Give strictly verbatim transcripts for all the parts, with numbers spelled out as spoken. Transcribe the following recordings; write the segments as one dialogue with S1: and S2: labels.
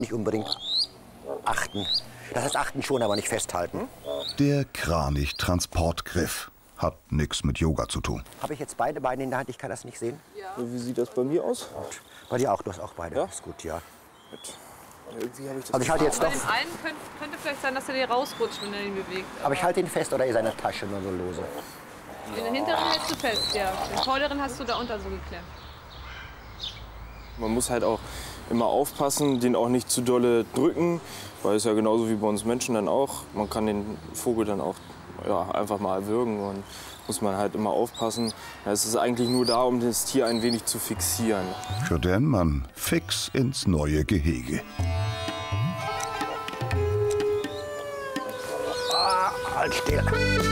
S1: nicht unbedingt achten. Das heißt achten schon, aber nicht festhalten.
S2: Der Kranich-Transportgriff hat nichts mit Yoga zu tun.
S1: Habe ich jetzt beide Beine in der Hand? Ich kann das nicht sehen.
S3: Ja. Wie sieht das bei mir aus?
S1: Bei dir auch, du hast auch beide.
S3: Ja?
S1: Ist gut, ja.
S3: Irgendwie habe ich das
S1: also ich halte jetzt
S4: Bei
S1: doch.
S4: dem einen könnte, könnte vielleicht sein, dass er dir rausrutscht, wenn er ihn bewegt.
S1: Aber, aber ich halte ihn fest oder ist er in der Tasche nur so lose?
S4: In der hinteren hältst du fest, ja. Den vorderen hast du da unter so geklemmt.
S3: Man muss halt auch immer aufpassen, den auch nicht zu dolle drücken, weil es ja genauso wie bei uns Menschen dann auch. Man kann den Vogel dann auch ja, einfach mal erwürgen und muss man halt immer aufpassen. Es ist eigentlich nur da, um das Tier ein wenig zu fixieren.
S2: Für den Mann fix ins neue Gehege.
S1: Ah, halt still.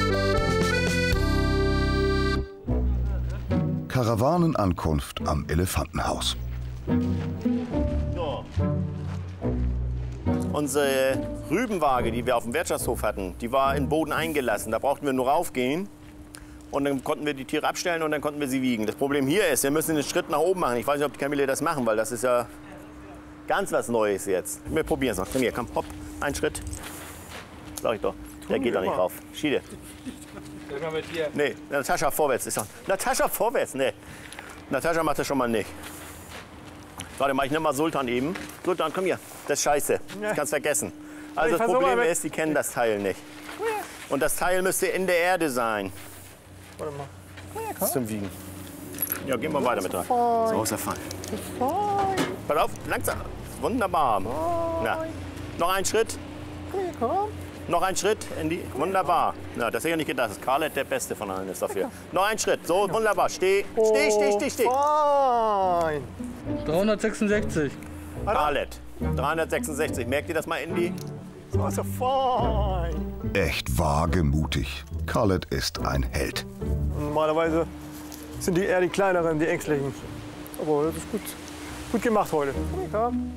S2: Karawanenankunft am Elefantenhaus.
S5: So. Unsere Rübenwaage, die wir auf dem Wirtschaftshof hatten, die war in den Boden eingelassen. Da brauchten wir nur raufgehen und dann konnten wir die Tiere abstellen und dann konnten wir sie wiegen. Das Problem hier ist, wir müssen einen Schritt nach oben machen. Ich weiß nicht, ob die Kamele das machen, weil das ist ja ganz was Neues jetzt. Wir probieren es noch. Komm hier, komm, hopp, einen Schritt. Sag ich doch. Der geht da nicht rauf. Schiede. Nee, Natascha vorwärts. Ist doch. Natascha vorwärts, nee. Natascha macht das schon mal nicht. Warte mal, ich nehme mal Sultan eben. Sultan, komm hier. Das ist scheiße. Das kannst vergessen. Also das Problem ist, die kennen das Teil nicht. Und das Teil müsste in der Erde sein.
S6: Warte mal.
S5: Das ist zum Wiegen. Ja, gehen wir weiter mit rein. So ist er fein. Pass auf, langsam. Wunderbar. Na, noch einen Schritt. Noch einen Schritt, Andy. Wunderbar. Na, das hätte ich nicht gedacht. Das Carlet der Beste von allen ist dafür. Noch einen Schritt. So, wunderbar. Steh, steh, steh, steh, steh.
S6: dreihundertsechsundsechzig.
S5: Carlet. dreihundertsechsundsechzig. Merkt ihr das mal, Andy?
S6: So ist er fein.
S2: Echt wagemutig. Carlet ist ein Held.
S6: Normalerweise sind die eher die kleineren, die ängstlichen. Aber das ist gut, gut gemacht heute. Komm.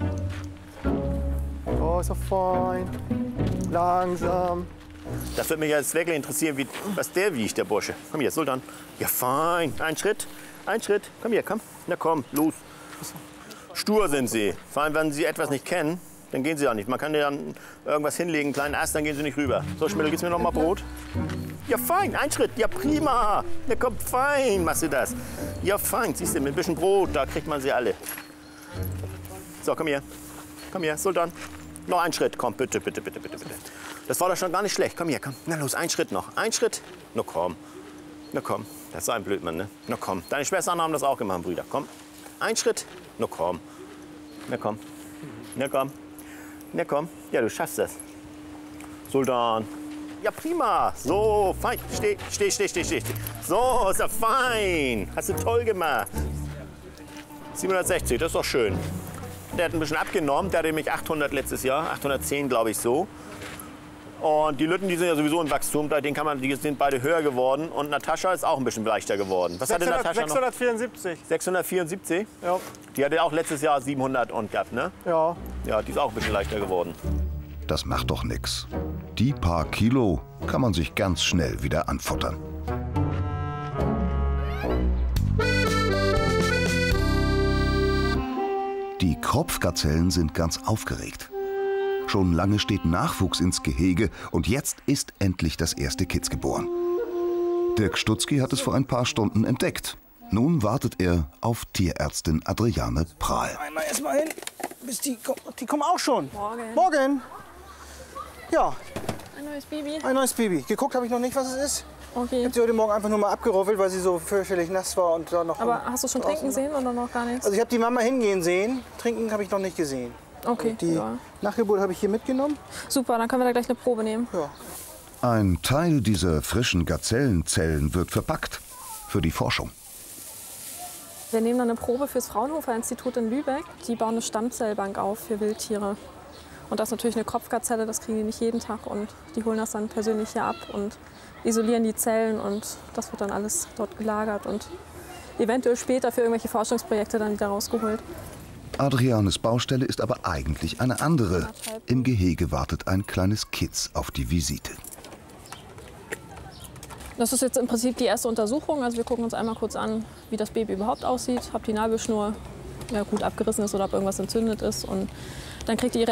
S6: So ist er fein. Langsam.
S5: Das würde mich jetzt wirklich interessieren, wie, was der wiegt, der Bursche. Komm hier, Sultan. Ja, fein. Ein Schritt. Ein Schritt. Komm hier, komm. Na komm, los. Stur sind sie. Vor allem, wenn sie etwas nicht kennen, dann gehen sie auch nicht. Man kann ja dann irgendwas hinlegen, einen kleinen Ast, dann gehen sie nicht rüber. So, Schmiedel, gibst du mir noch mal Brot? Ja, fein. Ein Schritt. Ja, prima. Na komm, fein machst du das. Ja, fein. Siehst du, mit ein bisschen Brot, da kriegt man sie alle. So, komm hier. Komm hier, Sultan. Noch einen Schritt, komm, bitte, bitte, bitte, bitte, bitte. Das war doch schon gar nicht schlecht. Komm hier, komm. Na los, ein Schritt noch. Ein Schritt. Na komm. Na komm. Das ist so ein Blödmann, ne? Na komm. Deine Schwestern haben das auch gemacht, Brüder. Komm. Ein Schritt. Na komm. Na komm. Na komm. Na komm. Ja, du schaffst das. Sultan. Ja, prima. So, fein. Steh, steh, steh, steh, steh. So, ist ja fein. Hast du toll gemacht. siebenhundertsechzig, das ist doch schön. Der hat ein bisschen abgenommen. Der hatte nämlich achthundert letztes Jahr, achthundertzehn glaube ich so. Und die Lütten, die sind ja sowieso im Wachstum, den kann man, die sind beide höher geworden. Und Natascha ist auch ein bisschen leichter geworden. Was hatte Natascha noch?
S6: sechshundertvierundsiebzig.
S5: sechshundertvierundsiebzig?
S6: Ja.
S5: Die hatte auch letztes Jahr siebenhundert und gehabt, ne?
S6: Ja.
S5: Ja, die ist auch ein bisschen leichter geworden.
S2: Das macht doch nix. Die paar Kilo kann man sich ganz schnell wieder anfuttern. Die Kropfgazellen sind ganz aufgeregt. Schon lange steht Nachwuchs ins Gehege und jetzt ist endlich das erste Kitz geboren. Dirk Stutzki hat es vor ein paar Stunden entdeckt. Nun wartet er auf Tierärztin Adriane Prahl.
S7: Einmal erst mal hin, bis die, die kommen auch schon.
S8: Morgen.
S7: Morgen. Ja.
S8: Ein neues Baby.
S7: Ein neues Baby. Geguckt habe ich noch nicht, was es ist.
S8: Okay.
S7: Ich habe sie heute Morgen einfach nur mal abgeruffelt, weil sie so fürchterlich nass war und da noch.
S8: Aber hast du schon trinken sehen oder noch gar nichts?
S7: Also ich habe die Mama hingehen sehen. Trinken habe ich noch nicht gesehen.
S8: Okay.
S7: Die
S8: ja.
S7: Nachgeburt habe ich hier mitgenommen.
S8: Super, dann können wir da gleich eine Probe nehmen.
S7: Ja.
S2: Ein Teil dieser frischen Gazellenzellen wird verpackt für die Forschung.
S8: Wir nehmen dann eine Probe fürs Fraunhofer Institut in Lübeck. Die bauen eine Stammzellbank auf für Wildtiere. Und das ist natürlich eine Kropfgazelle, das kriegen die nicht jeden Tag. Und die holen das dann persönlich hier ab und isolieren die Zellen. Und das wird dann alles dort gelagert und eventuell später für irgendwelche Forschungsprojekte dann wieder rausgeholt.
S2: Adrianes Baustelle ist aber eigentlich eine andere. Im Gehege wartet ein kleines Kitz auf die Visite.
S8: Das ist jetzt im Prinzip die erste Untersuchung. Also wir gucken uns einmal kurz an, wie das Baby überhaupt aussieht, ob die Nabelschnur ja, gut abgerissen ist oder ob irgendwas entzündet ist. Und Dann kriegt die ihre